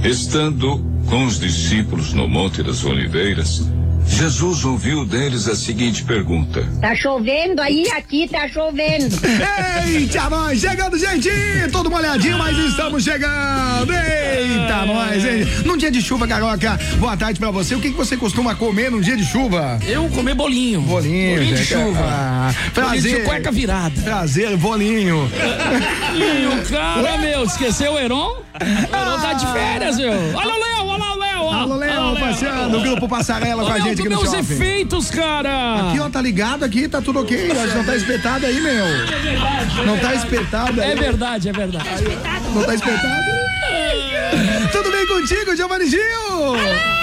Estando com os discípulos no Monte das Oliveiras, Jesus ouviu deles a seguinte pergunta: Tá chovendo aí, aqui tá chovendo. Eita, nós chegando, gente! Todo molhadinho, mas estamos chegando! Eita, nós, hein? Num dia de chuva, Carioca, boa tarde pra você. O que você costuma comer num dia de chuva? Eu comer bolinho. Bolinho de gente. chuva. Prazer. Bolinho de cueca virada. Prazer, bolinho. E o cara, meu, esqueceu o Heron? O Heron tá de férias, meu. Olha o Léo, olha o Léo. Alô, Léo, parceiro, do Grupo Passarela com a gente aqui no shopping. Meus efeitos, cara. Aqui, ó, tá ligado aqui, tá tudo ok. A gente não tá espetado aí, meu. É verdade. Não tá espetado aí. É verdade, é verdade. Não tá espetado? Tudo bem contigo, Giovanni Gil?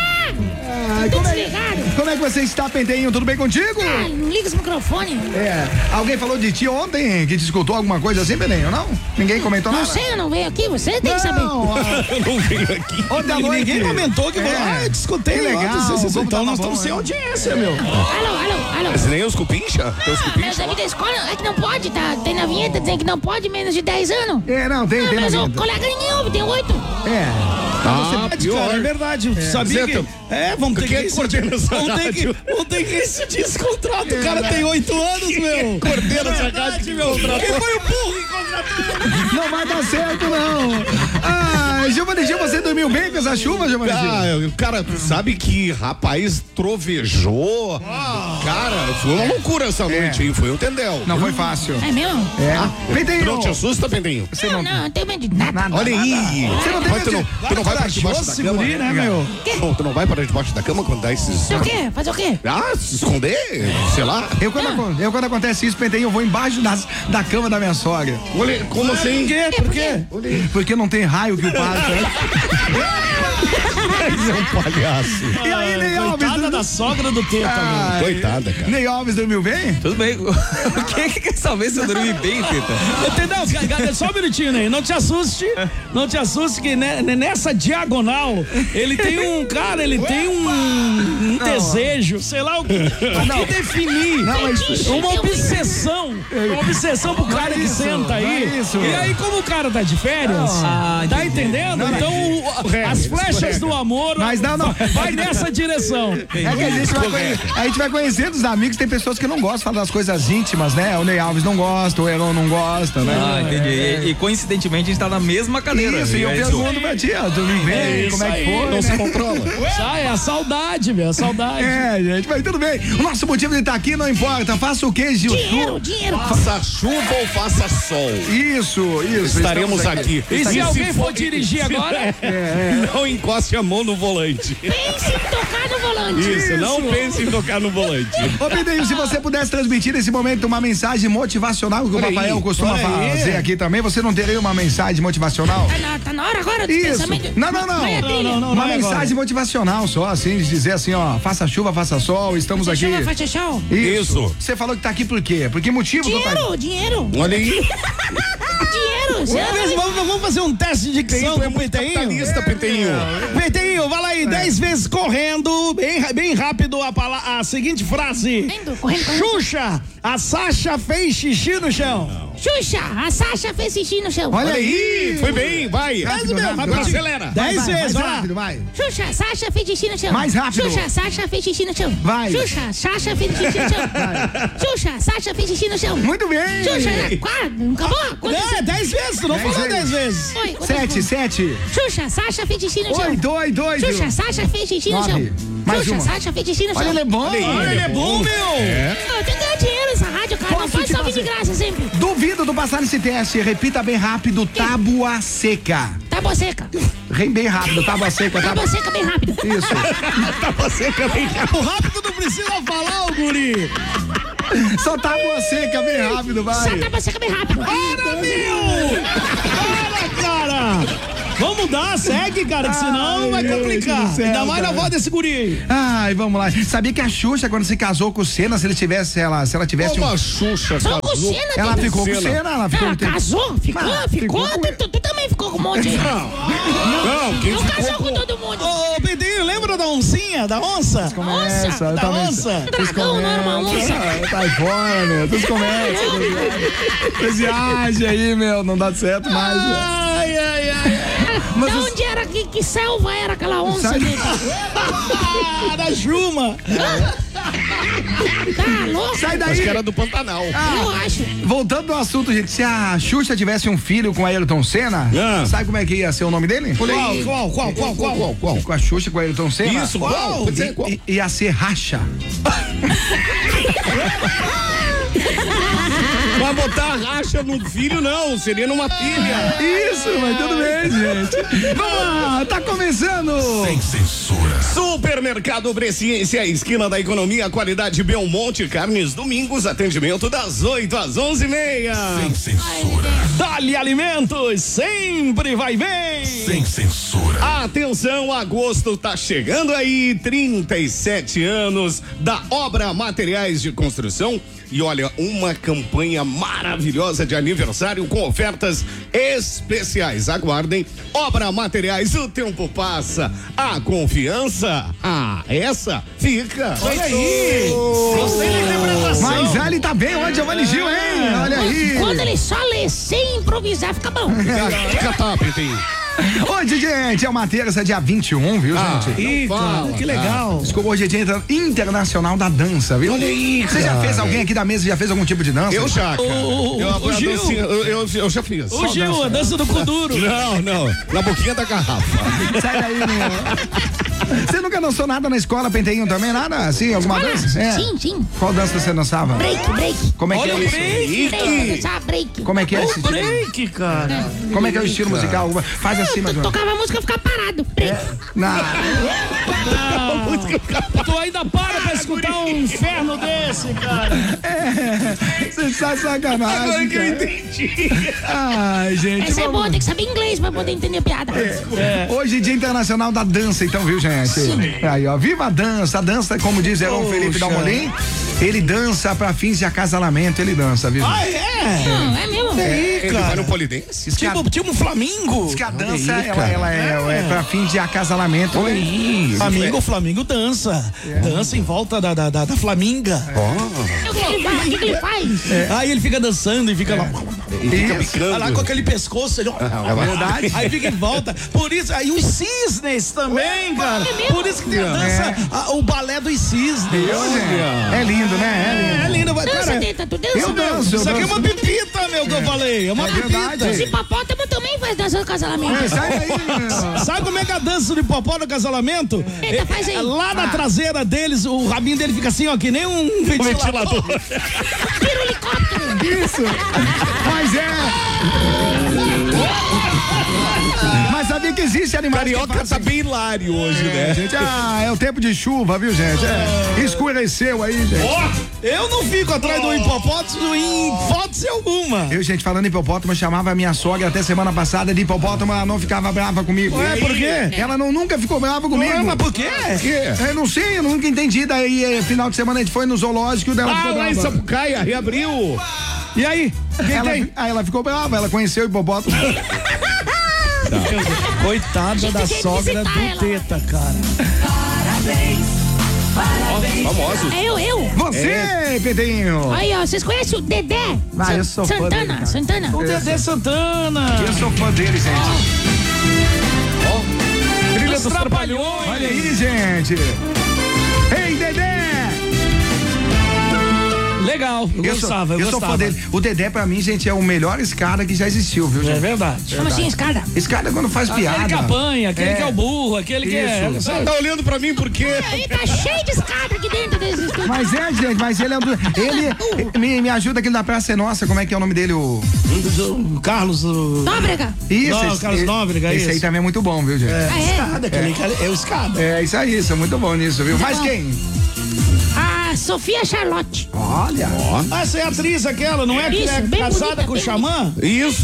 Como é que você está, Pentelinho? Tudo bem contigo? Ah, não liga esse microfone. Alguém falou de ti ontem que te escutou alguma coisa assim, Pentelinho, não? Ninguém comentou nada? Não sei, eu não veio aqui, você tem que saber. Eu não venho aqui. Ontem à noite. Ninguém comentou que eu te escutei. Que legal. Então nós estamos sem audiência, meu. Alô. Você nem os cupincha? Tem os Mas cupincha? a vida da escola é que não pode, tá? Tem na vinheta dizendo que não pode menos de 10 anos. Não, tem Mas na o vida. colega ninguém ouve, tem 8. Cara, é verdade. Sabia que... vamos ter que vamos ter que rescindir esse contrato. O cara tem 8 anos, meu. Cordeiro essa rádio, meu. Quem foi o burro que contratou? Não vai dar certo, não. Giovanni Gil, você dormiu bem com essa chuva, Giovanni Gil? Cara, tu sabe que rapaz trovejou. Cara, foi uma loucura essa noite, hein? Foi um tendel. Não foi fácil. É mesmo? Pentelinho. Tu não te assusta, Pentinho? Não tenho medo de nada. Olha aí. Você não tem Mas tu não vai para debaixo da cama? né, meu? Pô, tu não vai para debaixo da cama quando dá esses... O quê? Fazer o quê? Se esconder? Sei lá. Quando acontece isso, Pentelinho, eu vou embaixo da cama da minha sogra. Olha, como assim? Por quê? Porque não tem raio que o parta. É um palhaço. E aí, Ney Alves? Coitada da sogra do Teta, meu. Coitada, cara. Ney Alves dormiu bem? Tudo bem. O que quer saber se eu dormi bem, Teta? Entendeu? Só um minutinho, Ney. Não te assuste que nessa diagonal ele tem um, cara, ele tem um desejo, sei lá o que definir. Uma obsessão pro cara que senta aí. E aí, como o cara tá de férias, tá entendendo? Então, as flechas do amor vai nessa direção. É que a gente vai conhecendo os amigos, tem pessoas que não gostam de falar das coisas íntimas, né? O Ney Alves não gosta, o Heron não gosta, né? Entendi. E coincidentemente a gente tá na mesma cadeira. Isso, e eu pergunto pra ti, dormiu bem? Como é que foi? Não se controla. É a saudade, meu, a saudade. Gente, mas tudo bem. O nosso motivo de estar aqui não importa. Faça o quê, Gil? Dinheiro. Faça chuva ou faça sol. Isso. Estaremos aqui. E se alguém for dirigir agora? Não encoste a mão no volante. Pense em tocar no volante. Isso, não pense em tocar no volante. Ô, Pedrinho, se você pudesse transmitir nesse momento uma mensagem motivacional que o Rafael costuma fazer aqui também, você não teria uma mensagem motivacional? Tá na hora agora do Isso. pensamento. Não. Uma mensagem motivacional só, assim, de dizer assim, ó, faça chuva, faça sol, estamos aqui. Chuva, faça sol. Isso. Você falou que tá aqui por quê? Por que motivo? Dinheiro. Olha aí. Dinheiro. Vamos fazer um teste de dicção com o Pentelinho? Capitalista, Pentinho. Pentelinho, vai lá aí, 10 vezes correndo, bem rápido a seguinte frase. Correndo. Xuxa, a Sasha fez xixi no chão. Xuxa, a Sasha fez xixi no chão. Olha aí. Foi bem, vai. Acelera. 10 vezes, vai lá. rápido, vai. Xuxa, a Sasha fez xixi no chão. Mais rápido. Xuxa, a Sasha fez xixi no chão. Vai. Xuxa, a Sasha fez xixi no chão. Xuxa, a Sasha fez xixi no chão. Muito bem. Xuxa, não acabou? É, 10 vezes, tu não falou 10 vezes. 7. Xuxa, a Sasha fez xixi no chão. 8. Xuxa, a Sasha fez xixi no chão. 9. Mais Xuxa, uma. a Sasha fez xixi no chão. Olha, ele é bom. Olha, ele é bom, meu. Eu tenho que ganhar dinheiro nessa rádio, cara. Não Posso pode te só vir de fazer- graça sempre. Duvido do passar nesse teste. Repita bem rápido, tábua seca. Tábua seca. Bem rápido, tábua seca. Tábua seca bem rápido. Isso. Tá seca bem rápido. O rápido não precisa falar, ô guri. Só tábua seca bem rápido, vai. Só tábua seca bem rápido. Para, meu! Para, cara! Vamos mudar, segue, cara, que senão vai complicar. do céu, Ainda mais na cara. voz desse guri. Ai, vamos lá. Sabia que a Xuxa, quando se casou com o Senna, se ela tivesse Como a Xuxa Só com casou? cena, ela tem- ficou com o Senna, ela ficou Ela com o tempo. casou? Ficou? Tu também ficou com um monte aí. Não, quem Não ficou casou com todo mundo. Ô, Pedrinho, lembra da oncinha, da onça? Começa, Da onça? Dragão, não era uma onça. Tá fora, meu. Vocês começam. Vocês viajam aí, meu. Não dá certo mais, meu. Ai. Da onde era? Que selva era aquela onça? Da Juma. Tá louco? Sai daí. Acho que era do Pantanal. Eu acho. Voltando ao assunto, gente, se a Xuxa tivesse um filho com a Ayrton Senna, sabe como é que ia ser o nome dele? Qual? Com a Xuxa, com a Ayrton Senna? Isso, qual? Ia ser Racha. Vai botar racha no filho, não, seria numa filha. Isso, mas tudo bem, gente. Vamos lá, tá começando. Sem censura. Supermercado Presciência, esquina da economia, qualidade Belmonte, carnes domingos, atendimento das 8 às 11h30. Sem censura. Dali Alimentos, sempre vai bem. Sem censura. Atenção, agosto tá chegando aí, 37 anos da Obra Materiais de Construção. E olha, uma campanha maravilhosa de aniversário com ofertas especiais. Aguardem. Obra Materiais, o tempo passa, a confiança, essa fica. Olha aí. Gostei da interpretação. Mas ele tá bem hoje, Giovanni Gil, hein? Olha aí. Quando ele só lê sem improvisar, fica bom. Fica top, tem. Hoje, gente, é uma terça, dia 21, viu, gente? Ih, cara, que legal. Desculpa, hoje é dia internacional da dança, viu? Olha aí, Você já cara. fez, alguém aqui da mesa já fez algum tipo de dança? Eu já, cara. O Gil. Eu já fiz. O Gil, a dança do Kuduro. Não, na boquinha da garrafa. Sai daí, meu. Você nunca dançou nada na escola, Penteinho, também? Nada? Assim, alguma dança? É. Sim. Qual dança você dançava? Break. Como é que Olha é o isso? break. Dançar break. Como é que é esse O estilo? break, cara. Como é que é o estilo musical? Faz assim, mais ou menos. Tocava a música e ficava parado. Break. Não. Tu ainda pra escutar um inferno desse, cara. Você está de sacanagem. Agora que eu cara. entendi. Ai, gente. Essa é vamos- boa, tem que saber inglês pra poder entender a piada. Hoje é Dia Internacional da Dança, então, viu, gente? Aí, ó, viva a dança. A dança, como diz Heron Felipe Dalmolin, ele dança pra fins de acasalamento, ele dança, viu? Ah, é? Não, é mesmo? Ele vai no polidense? Tipo um Flamingo. Diz que a dança, ela é pra fins de acasalamento. Olha aí. Flamengo dança. Dança em volta da Flaminga. O que ele faz? Aí ele fica dançando e fica lá. Isso. Olha lá com aquele pescoço. Ele, Verdade. Aí fica em volta. Por isso, aí os cisnes também, cara. Por isso que tem a dança, o balé dos cisnes. É lindo, né? É lindo, vai, Dança, cara. Teta, tu dança? Eu danço, Isso aqui é uma pipita, meu, que eu falei. É uma verdade. Os pipita. hipopótamo também faz dança do casalamento. Sai daí, meu. Sabe como é que é a dança do hipopó no casalamento? Eita, faz aí. Lá na traseira deles, o rabinho dele fica assim, ó, que nem um ventilador. Tira o helicóptero. Isso. Mas Mas sabia que existe animais que Carioca fazem- tá bem hilário hoje, né? Gente, é o tempo de chuva, viu, gente? Escureceu aí, gente. Eu não fico atrás do hipopótamo em hipótese alguma. Eu, gente, falando em hipopótamo, eu chamava a minha sogra até semana passada de hipopótamo, ela não ficava brava comigo. Ué, por quê? Ela nunca ficou brava comigo. Ué, mas por quê? Eu não sei, eu nunca entendi. Daí, final de semana, a gente foi no zoológico dela ficou Lá em brava. Sapucaia, reabriu. E aí? Quem tem? Aí ela ficou brava, ela conheceu o hipopótamo. Coitada da Tem que sogra visitar do ela. Teta, cara. Famosos. É eu. Você, Pedrinho. Aí, ó, vocês conhecem o Dedé? Ah, eu sou fã dele, cara. Santana. O Dedé Santana. Eu sou fã dele, gente. Trilha dos Trapalhões. Olha aí, gente. Ei, Dedé! Legal, eu gostava. Eu sou fã dele. O Dedé, pra mim, gente, é o melhor escada que já existiu, viu, gente? É verdade. Como assim, escada? Escada é quando faz piada. Aquele que apanha, aquele É. que é o burro, aquele que é. Isso. Você tá olhando pra mim por quê? Aí tá cheio de escada aqui dentro desse estúdio. Mas gente, mas ele é um ele me ajuda aqui na Praça é Nossa, como é que é o nome dele? O Carlos. Nóbrega. Isso, Não, Carlos Nóbrega, esse isso. aí também é muito bom, viu, gente? Ah, é? Escada, aquele cara é o escada. É isso aí, isso é muito bom nisso, viu? Mas bom. quem? A Sofia Charlotte. Olha. Ah, essa é a atriz aquela, não é? Que Isso, é bem casada bonita, com o bem Xamã? Isso,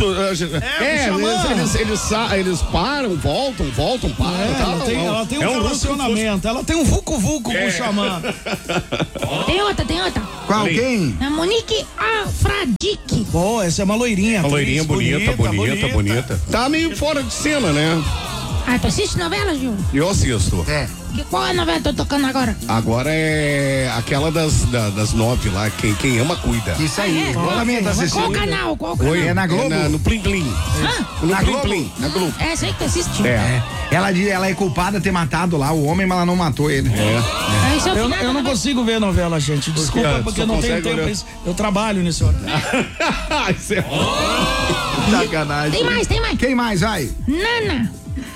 Xamã. eles param, voltam, param. Ela tem um relacionamento, ela tem um vucu-vucu com o Xamã. Tem outra. Qual, quem? A Monique Afradique. Pô, essa é uma loirinha. Uma loirinha atriz, bonita. Tá meio fora de cena, né? Ah, tu assiste novela, Gil? Eu assisto. É. Qual é a novela que tô tocando agora? Agora é aquela das 9 lá, quem ama cuida. Isso aí. Eu também tá assistindo. Qual canal? Qual canal? É na Globo? No Plim Plim. No Na Plim Globo? Plim, na Globo. É essa aí que tu assiste? É. Ela é culpada de ter matado lá o homem, mas ela não matou ele. Ah, esse é o Eu final não da novela. consigo ver novela, gente. Desculpa, quê? porque Só eu não tenho consegue tempo olhar? pra isso. Eu trabalho nisso horário. Isso é Sacanagem. Tem mais, tem mais. Quem mais, vai? Nana.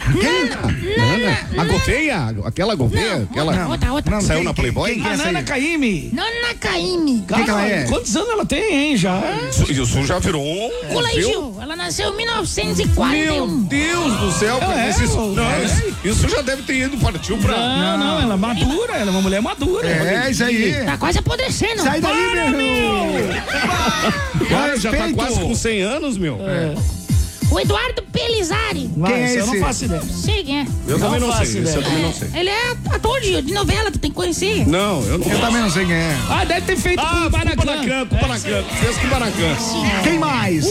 A Gouveia? Aquela Gouveia? Aquela... Outra. Não, Saiu quem- na Playboy? Quem que é A essa Nana aí? Caymmi. Nana Caymmi. que ela é? Quantos anos ela tem, hein, já? Isso já virou um... Pula aí, Gil. Ela nasceu em 1941. Meu Deus do céu, cara, isso já deve ter ido, partiu pra... Não, ela é madura, ela é uma mulher madura. É, isso aí. Tá quase apodrecendo. Sai daí, meu. Cara, já tá Respeito. quase com 100 anos, meu. O Eduardo Pelizari. Vai, Quem é isso eu não esse? faço ideia. Sei quem é. Eu também não faço sei, ideia. isso eu também não sei. Ele é ator de novela, tu tem que conhecer. Não, eu não... Eu também não sei quem é. Ah, deve ter feito com o Kubanacan, Baracan. Kubanacan. Fez Kubanacan. Quem mais?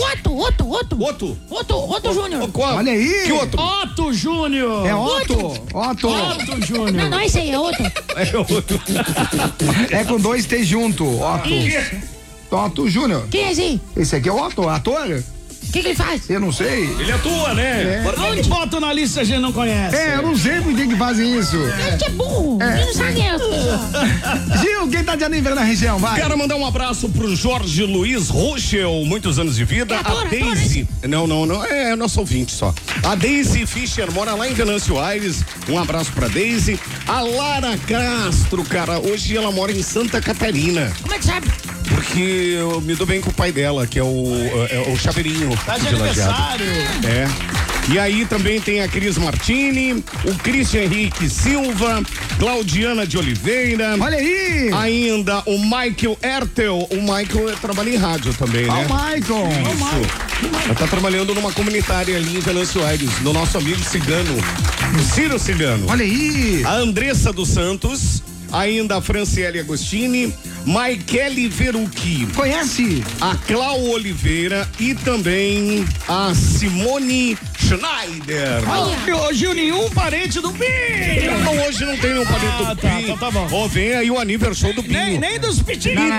Otto Júnior. Qual? Olha aí. Que outro? Otto Júnior. É Otto. Otto Júnior. Não, esse aí é outro. É outro. É com 2 T junto. Otto. Otto Júnior. Quem é esse aí? Esse aqui é o Otto, ator? O que ele faz? Eu não sei. Ele atua, né? Por que que bota na lista a gente não conhece? É, eu não sei por que fazem isso. A gente é burro. A gente não sabe quem é essa pessoa. Gil, quem tá de aniversário na região, vai. Quero mandar um abraço pro Jorge Luiz Rochel, muitos anos de vida. É ator, A Daisy. Não, é nosso ouvinte só. A Daisy Fischer mora lá em Venâncio Aires. Um abraço pra Daisy. A Lara Castro, cara, hoje ela mora em Santa Catarina. Como é que sabe? Porque eu me dou bem com o pai dela, que é o Chaveirinho. Tá de Lajeado. aniversário. É. E aí também tem a Cris Martini, o Christian Henrique Silva, Claudiana de Oliveira. Olha aí. Ainda o Michael Ertel. O Michael trabalha em rádio também, Ó né? o Michael. Ela tá trabalhando numa comunitária ali em Venâncio Aires, do nosso amigo cigano, o Ciro Cigano. Olha aí. A Andressa dos Santos, ainda a Franciele Agostini, Maikele Verucchi, Conhece? a Clau Oliveira e também a Simone Schneider. Ô, Gil, nenhum parente do Binho. Então, hoje não tem nenhum parente do tá, Binho. então tá bom. Ó, vem aí o aniversário do Binho. Nem dos pitinhos.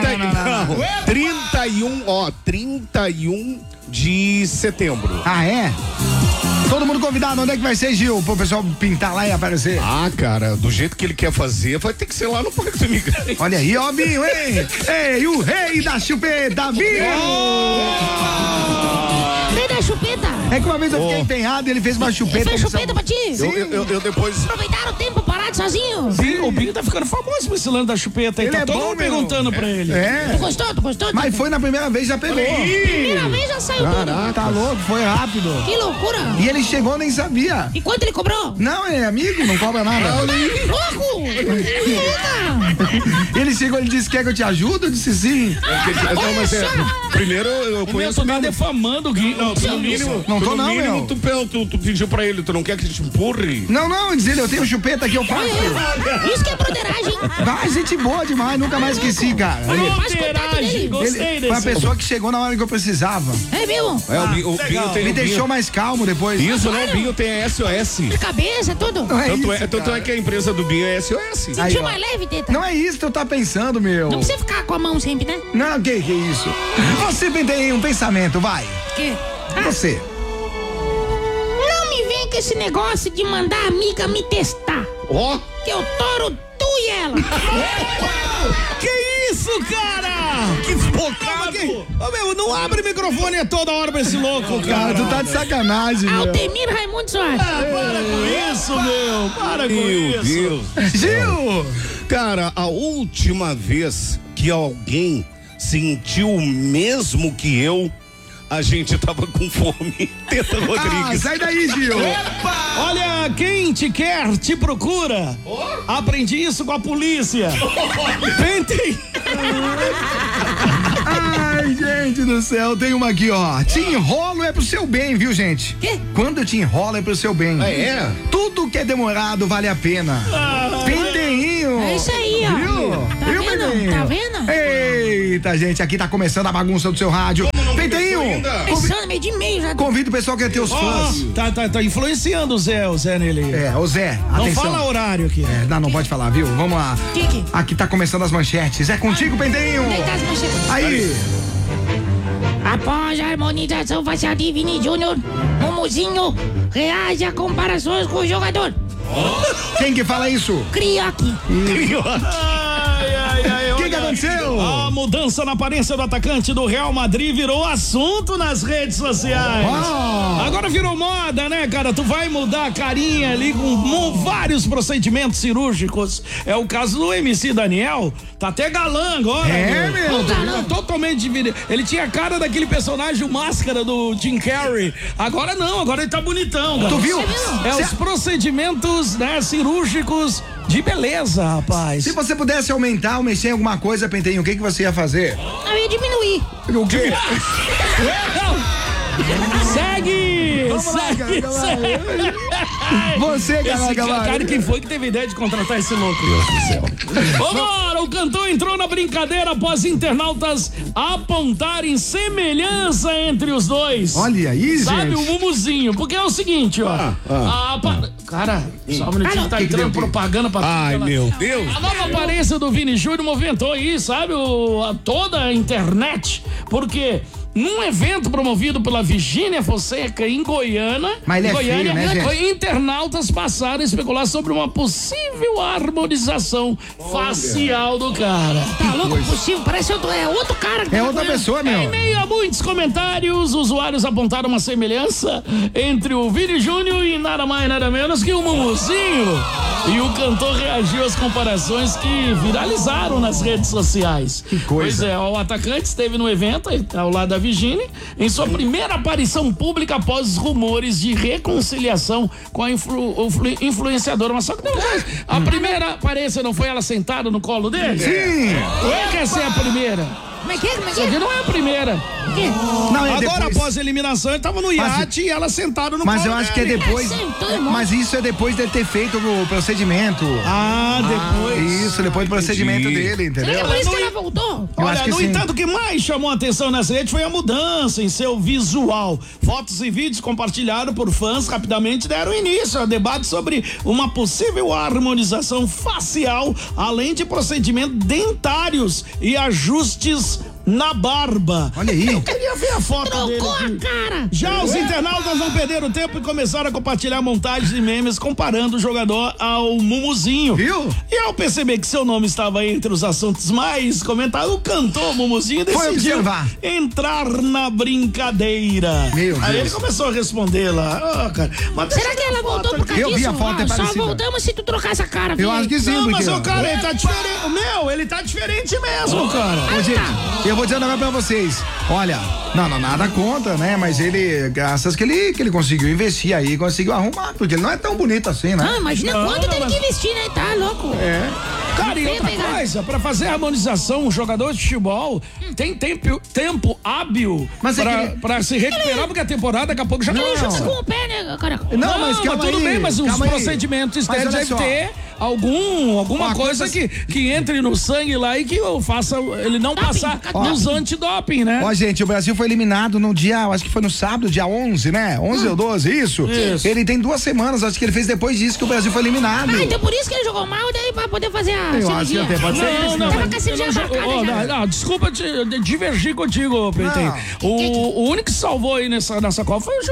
31 de setembro. Ah, é? Todo mundo convidado, onde é que vai ser, Gil? Pro pessoal pintar lá e aparecer. Ah, cara, do jeito que ele quer fazer, vai ter que ser lá no Parque do Imigrante. Olha aí, ó, Binho, hein? Ei, o rei da chupeta, Binho! Vem da chupeta. É que uma vez eu fiquei empenhado e ele fez uma chupeta. Fez chupeta pra ti? Eu depois. Aproveitaram o tempo parado sozinho. Sim, o Binho tá ficando famoso com esse lance da chupeta aí. Ele Tá é todo bom, mundo meu. perguntando pra ele. É, Tu gostou? mas foi na primeira vez, já pegou. Primeira vez já saiu tudo. Tá louco, foi rápido. Que loucura. E ele chegou, nem sabia. E quanto ele cobrou? Não, é amigo, não cobra nada. Louco! Puta! Ele chegou, ele disse, quer que eu te ajude? Eu disse sim. Não, mas primeiro eu O meu, conheço tu tá defamando o Gui. Não, tu no mínimo, Não tô tu no não, mínimo meu. tu pediu pra ele, tu não quer que te empurre? Não, diz ele, eu tenho chupeta aqui, eu faço. Isso que é broderagem. Vai, gente boa demais, nunca mais esqueci, cara. Faz contato Broderagem, dele. gostei Ele foi a desse. pessoa que chegou na hora que eu precisava. É mesmo? O Binho tem Me o deixou Binho. mais calmo depois. Isso, não, o Binho tem a SOS. De cabeça, tudo. Não é isso, Tanto cara. é que a empresa do Binho é SOS. Aí, Sentiu ó. mais leve, Teta? Não é isso que eu tá pensando, meu. Não precisa ficar com a mão sempre, né? Não, que isso? Você tem um pensamento, vai. Que? Ah, Você. não me vem com esse negócio de mandar a amiga me testar. Ó, Que eu toro tu e ela. Que isso, cara? que desbocado. Ô, meu, não abre microfone a toda hora pra esse louco, Cara, cara. tu tá de sacanagem, meu. Altemir Raimundo Soares. Ah, para com isso, meu. Para com Meu isso. Deus. Gil! Cara, a última vez que alguém sentiu o mesmo que eu, a gente tava com fome. Teta Ah, Rodrigues. sai daí, Gil. Olha, quem te quer, te procura. Aprendi isso com a polícia. Tentem. Ai, gente do céu, tem uma aqui, ó. Te enrolo é pro seu bem, viu, gente? Quê? Quando eu te enrolo é pro seu bem. É? Tudo que é demorado vale a pena. Penteinho. É isso aí, ó. Viu? Tá Viu, vendo? Penteinho? Tá vendo? Eita, gente, aqui tá começando a bagunça do seu rádio. Penteinho. ainda? Pensando, meio de e-mail já. Convida o pessoal que quer ter os fãs. Tá influenciando o Zé nele. É, ô Zé, Não atenção. fala horário aqui. É, não pode falar, viu? Vamos lá. Que? Aqui tá começando as manchetes. É contigo, Pentelinho. Deitar as manchetes. Aí. Após a harmonização facial de Vini Júnior, Mumuzinho reage a comparações com o jogador. Quem que fala isso? Crioque. O que aconteceu? A mudança na aparência do atacante do Real Madrid virou assunto nas redes sociais. Agora virou moda, né, cara? Tu vai mudar a carinha ali com vários procedimentos cirúrgicos. É o caso do MC Daniel. Tá até galã agora. É, meu? Tá totalmente dividido. Ele tinha a cara daquele personagem, o Máscara do Jim Carrey. Agora não, agora ele tá bonitão, cara. Tu viu? Os procedimentos, né, cirúrgicos de beleza, rapaz. Se você pudesse aumentar ou mexer em alguma coisa, Pentelinho, o que você ia fazer? Eu ia diminuir. O quê? Segue! Vamos lá, segue! Você, cara, quem foi que teve ideia de contratar esse louco? Deus do céu. Vambora! O cantor entrou na brincadeira após internautas apontarem semelhança entre os dois. Olha aí, Sabe, gente. o Mumuzinho, porque é o seguinte, ó. Cara, só um minutinho, tá entrando propaganda pra Ai, meu Deus. A nova aparência do Vini Júnior movimentou aí, sabe, toda a internet, porque num evento promovido pela Virgínia Fonseca em Goiânia, Mas ele é feio, né, gente? internautas passaram a especular sobre uma possível harmonização facial do cara. Tá louco? Possível? Parece outro cara. É outra pessoa, meu. Em meio a muitos comentários, usuários apontaram uma semelhança entre o Vini Júnior e nada mais, nada menos que o Mumuzinho. E o cantor reagiu às comparações que viralizaram nas redes sociais. Que coisa. Pois é, o atacante esteve no evento ao lado da Virgínia em sua primeira aparição pública após os rumores de reconciliação com a influenciadora. Mas só que a primeira aparência não foi ela sentada no colo dele? Sim. Ou quer ser a primeira? Como é que é? Isso aqui não é a primeira. Não, é Agora, depois. após a eliminação, ele tava no iate e ela sentada no Mas colo eu acho que é dele. depois. Mas isso é depois dele ter feito o procedimento. Depois. Isso, depois do procedimento dele, entendeu? É por isso que ela voltou? Eu Olha, acho que no sim. entanto, o que mais chamou a atenção nessa rede foi a mudança em seu visual. Fotos e vídeos compartilhados por fãs rapidamente deram início a debate sobre uma possível harmonização facial, além de procedimentos dentários e ajustes na barba. Olha aí. Eu queria ver a foto dele. Trocou a aqui. cara. Já os internautas não perderam tempo e começaram a compartilhar montagens e memes comparando o jogador ao Mumuzinho. Viu? E ao perceber que seu nome estava entre os assuntos mais comentados, o cantor Mumuzinho Foi decidiu observar. entrar na brincadeira. Meu Aí Deus. ele começou a responder lá. Cara, mas Será que ela voltou por causa Eu vi disso? a foto, é Só parecida. voltamos se tu trocar essa cara, Eu filho. acho que sim, Não, mas porque. o cara, ele tá diferente. Ele tá diferente mesmo, cara. Ô, gente, eu vou dizer um negócio pra vocês. Olha, não, nada contra, né? Mas ele, graças que ele conseguiu investir aí, conseguiu arrumar, porque ele não é tão bonito assim, né? Não, imagina quanto teve que investir, né? Tá louco. Cara, e Vem outra pegar. coisa, pra fazer a harmonização, um jogador de futebol tem tempo hábil Mas é que- pra se recuperar, porque a temporada daqui a pouco já Ele começa. joga com o pé, né, cara? Não, mas calma tudo aí, bem, mas os calma aí. procedimentos Mas estéticos olha devem só. ter alguma Uma coisa coisa- que entre no sangue lá e que faça ele não Doping, passar ó. nos antidoping, né? Ó, gente, o Brasil foi eliminado no dia, acho que foi no sábado, dia 11, né? 11 ou 12, isso? Isso. Ele tem 2 semanas, acho que ele fez depois disso que o Brasil foi eliminado. Ah, então por isso que ele jogou mal, daí pra poder fazer a Eu acho que cirurgia. até pode ser isso, Tava né? com a cirurgia marcada já. Não, desculpa divergir contigo, Pentelinho. O único que salvou aí nessa Copa foi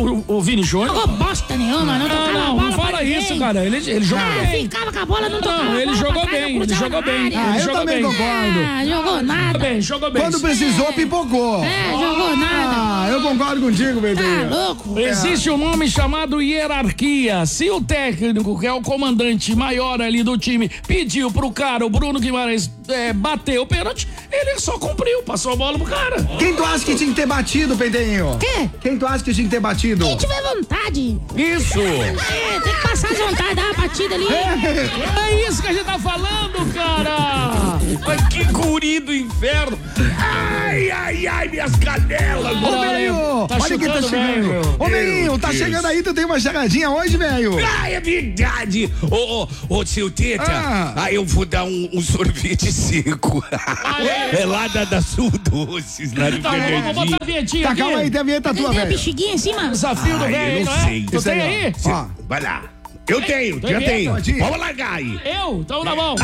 o Vini Júnior. Jogou bosta nenhuma, não tocava a bola Não fala pra ninguém. isso, cara. Ele jogou bem. Ficava com a bola, não tocava a bola Ele pra jogou trás, bem, não ele cruzava jogou na bem. área. Ah, eu jogou também bem. concordo. Jogou nada. Jogou bem. Quando precisou, pipocou. Jogou nada. Ah, eu concordo contigo, Tá Pentelinho. louco. Existe um nome chamado hierarquia. Se o técnico, que é o comandante maior ali do time, pediu pro cara, o Bruno Guimarães, bater o pênalti, ele só cumpriu, passou a bola pro cara. Quem tu acha que tinha que ter batido, Pentelinho? Quê? Quem tu acha que tinha que ter batido? Quem tiver vontade. Isso. Tem que passar as vontades, dar uma batida ali. É isso que a gente tá falando, cara. Mas que guri do inferno. Ai, minhas canelas. Ô, velho, Tá olha quem tá chutando, chegando. velho. Ô, velhinho, tá chegando aí, tu tem uma charadinha hoje, velho? Ah, é verdade. Ô, seu Teta, eu vou dar um sorvete seco. É lá da Sul Doces, lá no Tá, vamos botar a vinhetinha Tá, aqui. calma aí, tem a vinheta tua, Tem a velho. bexiguinha em cima? Desafio do Ai, velho, eu não não é? sei. Tu Isso tem aí, aí? ó. Vai lá. Eu tenho, Tem já tenho. vinheta? Vamos largar aí. Eu? Então na mão.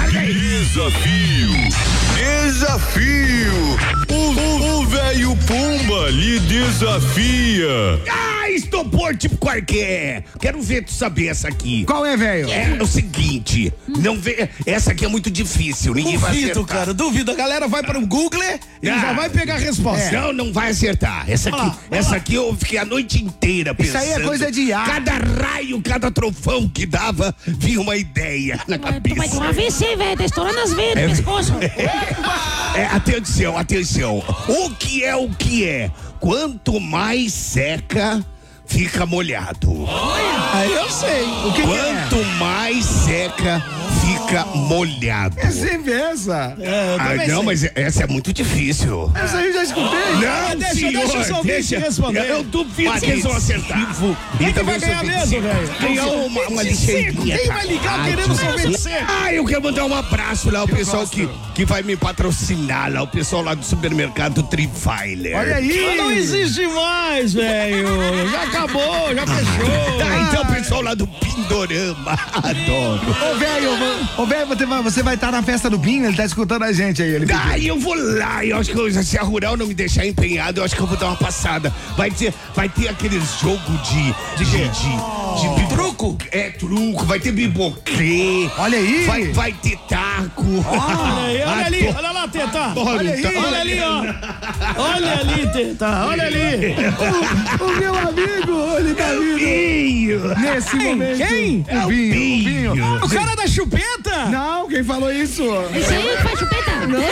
Desafio. O velho Pumba lhe desafia. Ah, estopor tipo qualquer. Quero ver tu saber essa aqui. Qual é, velho? É o seguinte, não vê, essa aqui é muito difícil, ninguém vai Duvido, acertar. cara, duvido. A galera vai para o Google e já vai pegar a resposta. Não vai acertar. Essa aqui eu fiquei a noite inteira Isso pensando. aí é coisa de IA. Cada raio, cada trovão que dava, vinha uma ideia na Tu vai cabeça. ter um AVC, velho. Tá estourando as veias do pescoço. Atenção. O que é? Quanto mais seca, fica molhado. Aí eu sei. O que é? Quanto mais seca, fica molhado. É sempre essa. Não, mas essa é muito difícil. Essa aí eu já escutei. Não, deixa senhor, os ouvintes responder. Eu duvido que eles vão acertar. Quem que vai ganhar mesmo, velho? Ganhou uma lixeirinha. Quem vai ligar querendo sorvete seco? Eu quero mandar um abraço lá ao pessoal que vai me patrocinar lá, o pessoal lá do supermercado Trifailer. Olha aí. Mas não existe mais, velho. Já acabou, já fechou. Então o pessoal lá do Pindorama, adoro. Ô, velho, você vai estar na festa do Binho, ele tá escutando a gente aí. Ele pediu. Eu vou lá, eu acho que se a Rural não me deixar empenhado, eu acho que eu vou dar uma passada. Vai ter aqueles jogos de truco? É, truco, vai ter biboquê. Olha aí. Vai ter taco. Olha aí, olha ali, olha lá, Teta. Olha aí. Olha ali, ó. Olha ali, Teta, olha ali. O meu amigo, ele tá vindo. Binho. Nesse momento. Quem? O Binho. O cara da chupeta? Não, quem falou isso? Esse aí que faz chupeta.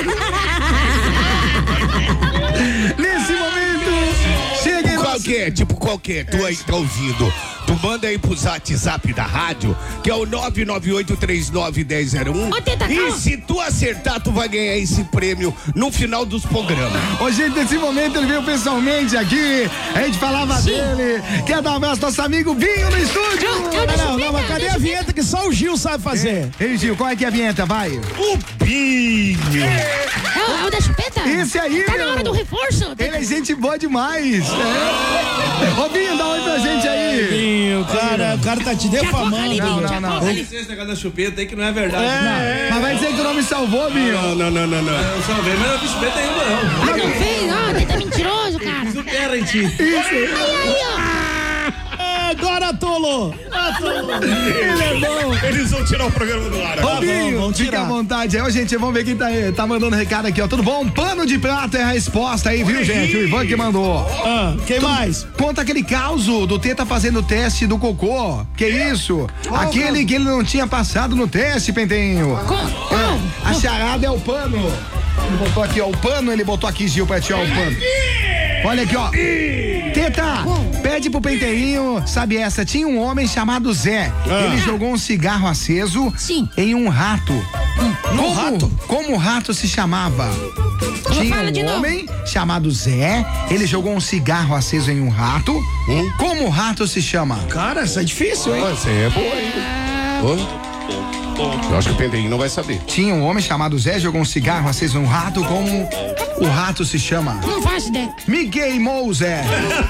Nesse momento, chega em Qualquer, tu aí tá ouvindo. Tu manda aí pro WhatsApp da rádio, que é o 998391001. Ô, Teta, E calma. se tu acertar, tu vai ganhar esse prêmio no final dos programas. Ô, gente, nesse momento ele veio pessoalmente aqui, a gente falava dele. Quer dar um abraço ao nosso amigo Binho no estúdio? Não, mas cadê a vinheta que só o Gil sabe fazer? Ei, Gil, qual é que é a vinheta? Vai. O Binho. É o da chupeta? Esse aí, Tá na meu. hora do reforço. Ele é gente boa demais. Ô, Binho, dá um oi pra gente aí. Binho, o cara tá te defamando. Não. Esse negócio da chupeta aí que não é verdade. Mas vai dizer que tu não me salvou, Binho. Não. Eu só vejo, mas não fiz chupeta ainda não. Ah, não fez? Ó, Teta mentiroso, cara. Supera em ti. Aí, ó. Agora, tolo. Ele é bom. Eles vão tirar o programa do ar. Ô, Binho, vamos fica tirar. à vontade aí. Ô, gente, vamos ver quem tá mandando recado aqui, ó. Tudo bom? Pano de prata é a resposta aí, viu, gente? O Ivan que mandou. Quem mais? Conta aquele caos do Teta fazendo o teste do cocô. Que isso? Aquele que ele não tinha passado no teste, Pentenho. A charada é o pano. Ele botou aqui, ó, o pano, ele botou aqui, Gil, pra ti, ó, o pano. Olha aqui, ó. Teta, pede pro Penteinho, sabe essa? Tinha um homem chamado Zé. Ele jogou um cigarro aceso Sim. em um rato. Como o rato se chamava? Tinha fala de um novo. homem chamado Zé. Ele jogou um cigarro aceso em um rato. Como o rato se chama? Cara, isso é difícil, hein? Você é boa, hein? Eu acho que o Penteguinho não vai saber. Tinha um homem chamado Zé, jogou um cigarro aceso em um rato. Como o rato se chama? Não faço ideia. Me queimou, Zé.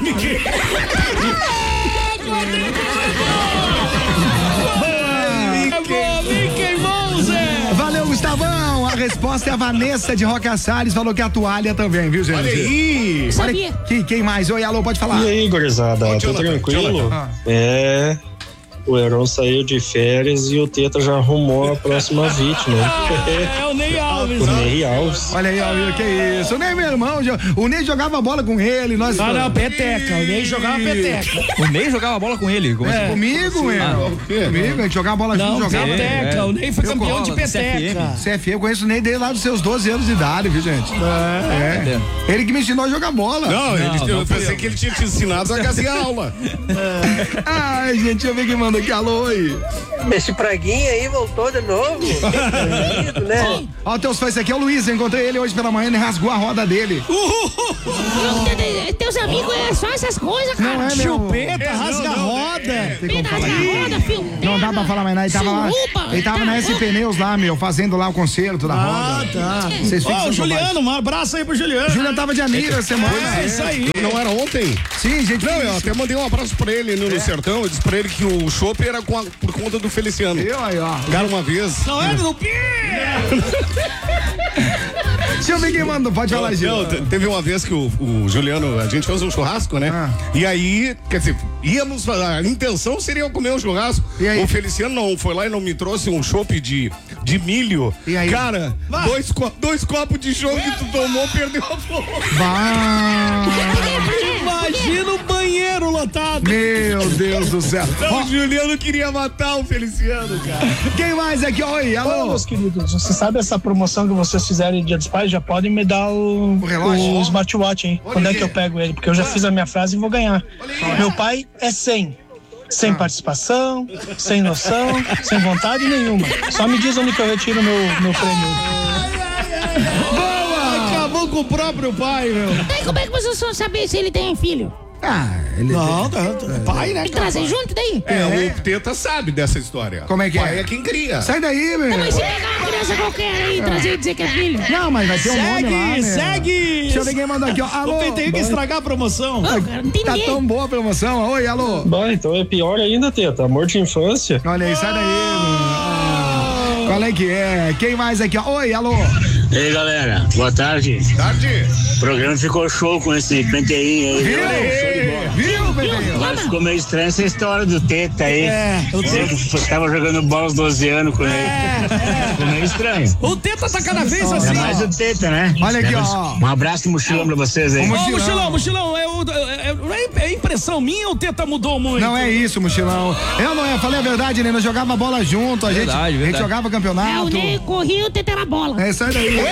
Me queimou, Zé. Valeu, Gustavão. A resposta é a Vanessa de Roca Salles. Falou que a toalha também, viu, gente? Olha aí. Sabia. Quem mais? Oi, alô, pode falar. E aí, gurizada, tá Jonathan, tranquilo? Jonathan. É. O Heron saiu de férias e o Teta já arrumou a próxima vítima. É o Ney Alves. O Ney Alves. Olha aí, ó, que isso. O Ney, meu irmão, o Ney jogava bola com ele. Nós Não, peteca. O Ney jogava peteca. O Ney jogava bola com ele. Como assim? Comigo, meu. Comigo, a gente jogava bola Não, junto, jogava. peteca. O Ney foi Eu campeão de colo, peteca. CFM, eu conheço o Ney desde lá dos seus 12 anos de idade, viu, gente? É. Ele que me ensinou a jogar bola. Eu pensei que ele tinha te ensinado a fazer aula. Ai, gente, deixa eu ver quem mandou aqui, alô, oi. Esse praguinha aí voltou de novo. Bonito, né? Ó, teus fãs, esse aqui é o Luiz, eu encontrei ele hoje pela manhã, ele rasgou a roda dele. Teus amigos é só essas coisas, cara. Não é, meu... Chupeta, rasga-roda. Não dá pra falar mais nada, ele tava lá, ele tava na SP Pneus lá, meu, fazendo lá o concerto da roda. Tá. Vocês ficam Ó, Juliano, um abraço aí pro Juliano. Juliano tava de amigo essa semana. É isso aí. Não era ontem? Sim, gente. Não, eu até mandei um abraço pra ele no sertão. Eu disse pra ele que o chopp era por conta do Feliciano. Eu aí, ó. Cara, uma vez. Não é no pé. Deixa eu ver quem mandou, pode falar, Gil. Teve uma vez que o Juliano, a gente fez um churrasco, né? E aí, quer dizer, a intenção seria comer um churrasco. O Feliciano não foi lá e não me trouxe um chopp de milho. E aí? Cara, dois copos de chopp que tu tomou, perdeu a flor. Imagina o banheiro lotado. Meu Deus do céu. Então, o Juliano queria matar o Feliciano, cara. Quem mais aqui? Oi, alô. Meus queridos, você sabe essa promoção que vocês fizeram em Dia dos Pais? Já podem me dar o smartwatch, hein? Quando é que eu pego ele? Porque eu já fiz a minha frase e vou ganhar. Meu pai é 100. Sem participação, sem noção, sem vontade nenhuma. Só me diz onde que eu retiro meu prêmio. Boa! Acabou com o próprio pai, meu. Daí como é que vocês vão saber se ele tem filho? Ele pai, né? Tem que trazer junto daí? O Teta sabe dessa história. Como é que pai é? É quem cria. Sai daí, meu. Mas se pegar uma criança qualquer aí e trazer e dizer que é filho. Não, mas vai ter um nome lá, meu. Segue! Deixa eu ver quem mandou aqui, ó. Alô. O PT que estragar a promoção. Não, cara, não tem Tá ninguém. tão boa a promoção. Oi, alô. Bom, então é pior ainda, Teta. Amor de infância. Olha aí, sai daí, meu. Qual é que é? Quem mais aqui, ó? Oi, alô. E aí, galera, boa tarde. Tarde. O programa ficou show com esse penteinho aí. Viu, Pedrinho? Mas ficou meio estranho essa história do Teta aí. O Teta Tava jogando bola aos 12 anos com ele. Ficou meio estranho. O Teta tá cada vez assim. É mais o Teta, né? Olha aqui, ó. Um abraço de mochilão pra vocês aí. Mochilão, é impressão minha ou o Teta mudou muito? Não é isso, mochilão. Eu não é, falei a verdade, né? Nós jogava bola junto, a gente jogava campeonato. O Ney corria, o Teta era bola. É, sai daí.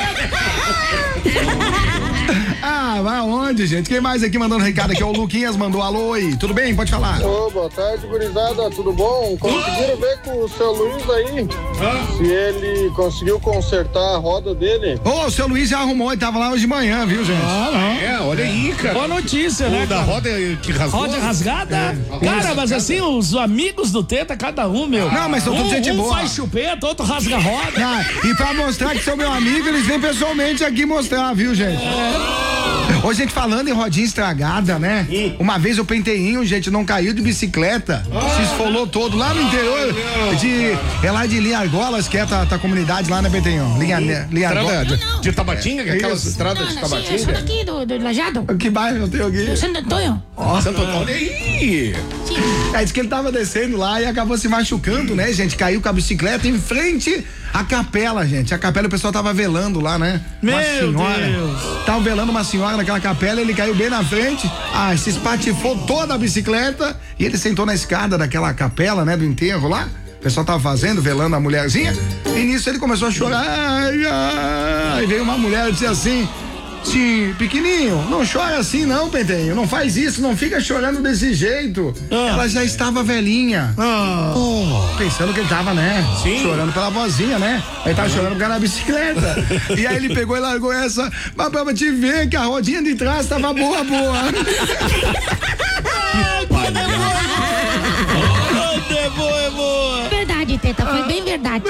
Vai aonde, gente? Quem mais aqui mandando recado aqui? O Luquinhas mandou alô, oi. Tudo bem? Pode falar. Boa tarde, gurizada. Tudo bom? Conseguiram ver com o seu Luiz aí? Se ele conseguiu consertar a roda dele? O seu Luiz já arrumou, ele tava lá hoje de manhã, viu, gente? Olha aí, cara. Boa notícia, né? Da roda que rasgou. Roda rasgada? Cara, mas assim, os amigos do Teta, cada um, meu. Não, mas são todos gente boa. Um faz chupeta, outro rasga a roda. E pra mostrar que são meu amigo, eles vêm pessoalmente aqui mostrar, viu, gente? Ô, gente, falando em rodinha estragada, né? Uma vez o penteinho, gente, não caiu de bicicleta, se esfolou todo lá no interior lá de Linhargolas, que é a comunidade lá na Penteinho. Linhargolas. De Tabatinga, aquelas estradas de Tabatinga. Eu sou daqui, do Lajado. Que bairro eu tenho aqui? Do Santo Antônio. Santo Antônio, olha aí. Diz que ele tava descendo lá e acabou se machucando, né, gente? Caiu com a bicicleta em frente à capela, gente. A capela, o pessoal tava velando lá, né? Uma senhora. Deus. Tava velando uma senhora naquela capela, ele caiu bem na frente, se espatifou toda a bicicleta e ele sentou na escada daquela capela, né, do enterro lá. O pessoal tava fazendo, velando a mulherzinha, e nisso ele começou a chorar. Aí veio uma mulher e disse assim: sim, pequenininho, não chora assim não, Pentenho, não faz isso, não fica chorando desse jeito. Ela já estava velhinha. Pensando que ele tava, né? Sim. Chorando pela vozinha, né? Aí tava chorando por causa da bicicleta. E aí ele pegou e largou essa, mas pra te ver que a rodinha de trás tava boa. É boa. Verdade, Teta, foi bem verdade.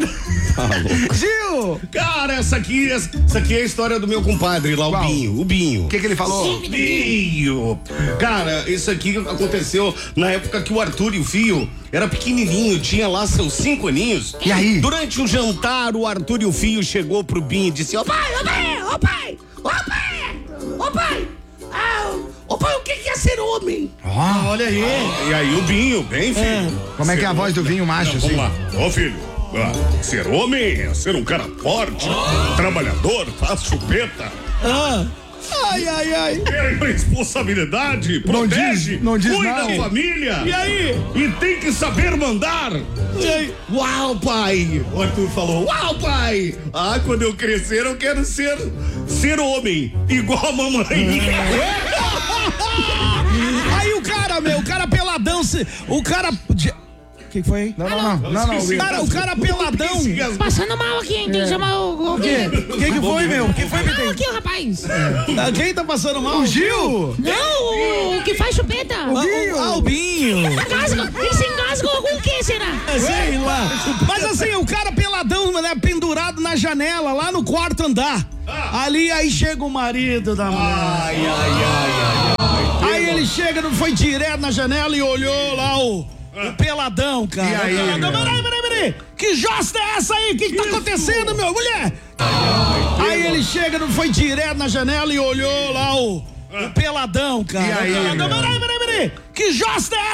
Gil! Cara, essa aqui é a história do meu compadre lá, o Binho. O que ele falou? Binho! Cara, isso aqui aconteceu na época que o Arthur e o Fio era pequenininho, tinha lá seus 5 aninhos. E aí? Durante o jantar, o Arthur e o Fio chegou pro Binho e disse: Ô pai, o que é ser homem? Olha aí. E aí o Binho, bem, filho. Como é que é a voz do Vinho macho, assim? Vamos lá. Ô, filho. Ser homem é ser um cara forte, trabalhador, faz chupeta. Ai. Tem responsabilidade, protege, não diz cuida não. da família. E aí? E tem que saber mandar. E aí? Uau, pai! O Arthur falou: uau, pai! Quando eu crescer eu quero ser homem, igual a mamãe. Aí o cara peladão, que foi? Não. Cara, o cara peladão. Passando mal aqui, hein? Tem que chamar o quê? Que foi, meu? Que foi, Não, aqui, rapaz. Quem tá passando mal? O Gil? Não, o que faz chupeta. O Binho. Ele se engasgou com o que, será? Sei lá. Mas assim, o cara peladão, né, pendurado na janela, lá no quarto andar. Ali, aí chega o marido da mulher. Aí ele chega, não foi direto na janela e olhou lá o peladão, cara. E aí, Peraí. Que josta é essa aí? O que tá acontecendo, meu? Mulher! Aí ele chega, não foi direto na janela e olhou lá o peladão, cara. E aí, Peraí. Que josta é essa?